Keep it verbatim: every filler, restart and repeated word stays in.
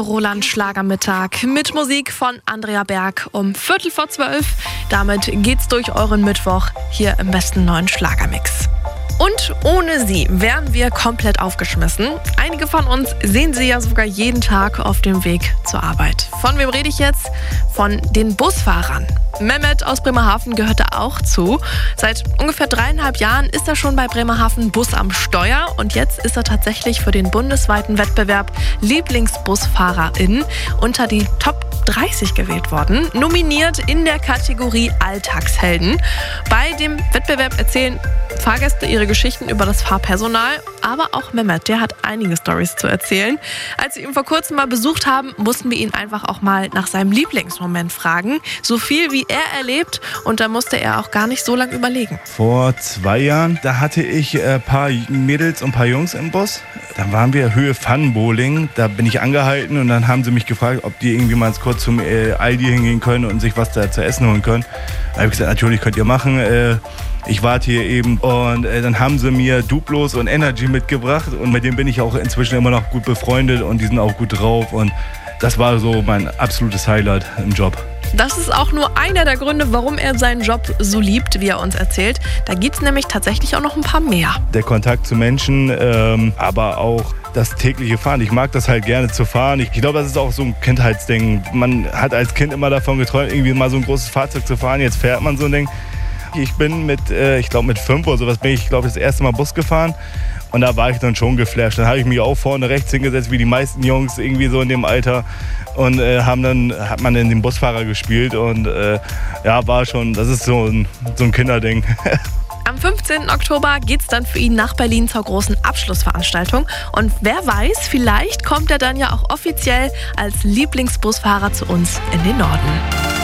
Roland Schlagermittag mit Musik von Andrea Berg um Viertel vor zwölf. Damit geht's durch euren Mittwoch hier im besten neuen Schlagermix. Und ohne sie wären wir komplett aufgeschmissen. Einige von uns sehen sie ja sogar jeden Tag auf dem Weg zur Arbeit. Von wem rede ich jetzt? Von den Busfahrern. Mehmet aus Bremerhaven gehört da auch zu. Seit ungefähr dreieinhalb Jahren ist er schon bei Bremerhaven Bus am Steuer und jetzt ist er tatsächlich für den bundesweiten Wettbewerb Lieblingsbusfahrerin unter die Top dreißig gewählt worden, nominiert in der Kategorie Alltagshelden. Bei dem Wettbewerb erzählen Fahrgäste ihre Geschichten über das Fahrpersonal, aber auch Mehmet, der hat einige Storys zu erzählen. Als wir ihn vor kurzem mal besucht haben, mussten wir ihn einfach auch mal nach seinem Lieblingsmoment fragen. So viel wie er erlebt und da musste er auch gar nicht so lange überlegen. Vor zwei Jahren, da hatte ich ein paar Mädels und ein paar Jungs im Bus. Da waren wir Höhe Fun-Bowling, da bin ich angehalten und dann haben sie mich gefragt, ob die irgendwie mal kurz zum äh, Aldi hingehen können und sich was da zu essen holen können. Da habe ich gesagt, natürlich könnt ihr machen. Äh, Ich warte hier eben und äh, dann haben sie mir Duplos und Energy mitgebracht und mit denen bin ich auch inzwischen immer noch gut befreundet und die sind auch gut drauf und das war so mein absolutes Highlight im Job. Das ist auch nur einer der Gründe, warum er seinen Job so liebt, wie er uns erzählt. Da gibt es nämlich tatsächlich auch noch ein paar mehr. Der Kontakt zu Menschen, ähm, aber auch das tägliche Fahren. Ich mag das halt gerne zu fahren. Ich, ich glaube, das ist auch so ein Kindheitsding. Man hat als Kind immer davon geträumt, irgendwie mal so ein großes Fahrzeug zu fahren. Jetzt fährt man so ein Ding. Ich bin mit, äh, ich glaube mit fünf oder sowas, bin ich, glaube ich, das erste Mal Bus gefahren. Und da war ich dann schon geflasht. Dann habe ich mich auch vorne rechts hingesetzt, wie die meisten Jungs irgendwie so in dem Alter. Und äh, haben dann, hat man in den Busfahrer gespielt. Und äh, ja, war schon, das ist so ein, so ein Kinderding. Am fünfzehnten Oktober geht's dann für ihn nach Berlin zur großen Abschlussveranstaltung. Und wer weiß, vielleicht kommt er dann ja auch offiziell als Lieblingsbusfahrer zu uns in den Norden.